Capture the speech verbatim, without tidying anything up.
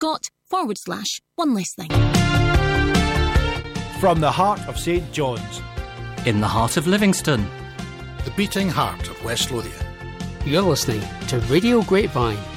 got forward slash one less thing. From the heart of St John's, in the heart of Livingston, the beating heart of West Lothian. You're listening to Radio Grapevine.